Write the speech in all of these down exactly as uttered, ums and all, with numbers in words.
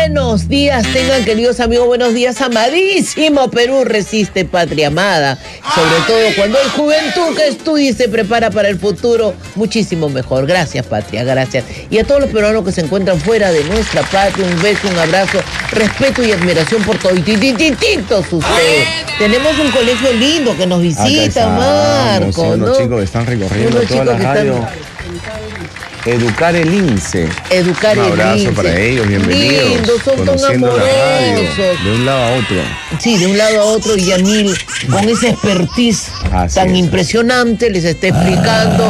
buenos días, tengan queridos amigos, buenos días, amadísimo Perú, resiste patria amada, sobre todo cuando hay juventud que estudia y se prepara para el futuro muchísimo mejor. Gracias, patria, gracias. Y a todos los peruanos que se encuentran fuera de nuestra patria, un beso, un abrazo, respeto y admiración por todos ustedes. Tenemos un colegio lindo que nos visita, Marco, sí, unos ¿no? chicos que están recorriendo Unos toda la chicos que radio. están... Educar el INSE. Educar el INSE. Un abrazo para ellos, bienvenidos. Lindos, son tan Conociendo la radio, amorosos. de un lado a otro. Sí, de un lado a otro, y Yamil, con esa expertise Así tan es. impresionante, les está explicando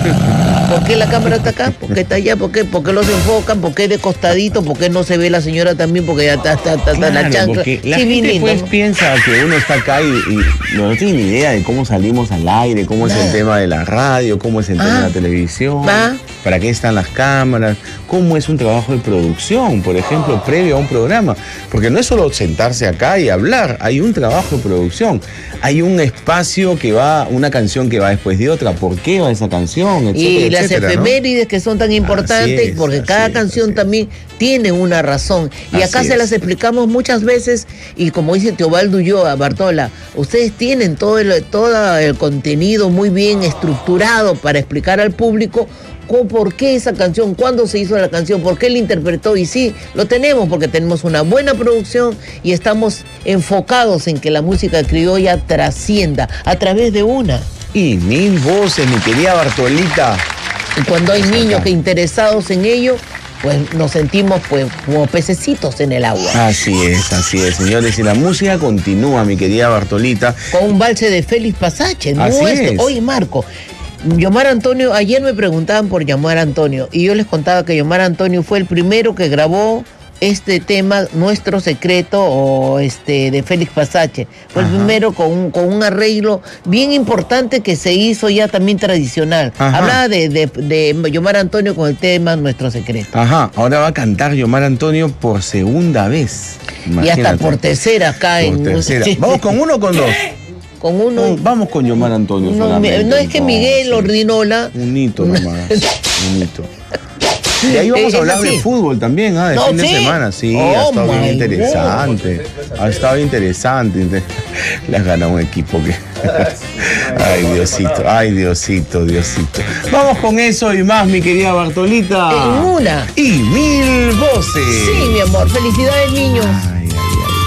por qué la cámara está acá, por qué está allá, por qué, por qué los enfocan, por qué de costadito, por qué no se ve la señora también, porque ya está, está, está, está Claro, la chancla. porque la Sí, bien gente lindo, pues ¿no? piensa que uno está acá y, y no tiene ni idea de cómo salimos al aire, cómo es Nada. el tema de la radio, cómo es el tema Ah. de la televisión, Ah. para qué están las cámaras, cómo es un trabajo de producción, por ejemplo, previo a un programa. Porque no es solo sentarse acá y hablar, hay un trabajo de producción, hay un espacio que va, una canción que va después de otra, por qué va esa canción, etcétera, Y las etcétera, ¿no? efemérides que son tan importantes, Así es, porque así cada es, canción así es. también tiene una razón. Y acá Así se es. las explicamos muchas veces, y como dice Teobaldo Ulloa, Bartola, ustedes tienen todo el, todo el contenido muy bien estructurado para explicar al público cómo, por qué esa canción, cuándo se hizo la canción, por qué la interpretó. Y sí, lo tenemos porque tenemos una buena producción y estamos enfocados en que la música criolla trascienda a través de una. Y mil voces, mi querida Bartolita. Y cuando hay niños que interesados en ello, pues nos sentimos pues como pececitos en el agua. Así es, así es, señores. Y la música continúa, mi querida Bartolita. Con un valse de Félix Pasache, ¿no? Así Este- es. Oye, Marco, Yomar Antonio, ayer me preguntaban por Yomar Antonio, y yo les contaba que Yomar Antonio fue el primero que grabó este tema, Nuestro Secreto, o este de Félix Pasache. Fue el Ajá. primero con un, con un arreglo bien importante que se hizo ya también tradicional. Ajá. Hablaba de, de, de Yomar Antonio con el tema Nuestro Secreto. Ajá, ahora va a cantar Yomar Antonio por segunda vez. Y hasta Imagínate. por tercera acá Por en... tercera. ¿Vamos con uno o con dos? Con uno. Oh, vamos con Yomar Antonio. No, solamente, no es que Miguel entonces. Ordinola. Un hito nomás. Un hito. Y ahí vamos Es a hablar así. de fútbol también, ¿ah? De No, fin de sí. semana. Sí, Oh, ha estado bien my interesante. Ha estado interesante. Le has ganado un equipo que. Ay, Diosito, ay, Diosito, Diosito. Vamos con eso y más, mi querida Bartolita. En una. Y mil voces. Sí, mi amor. Felicidades, niños. Ay.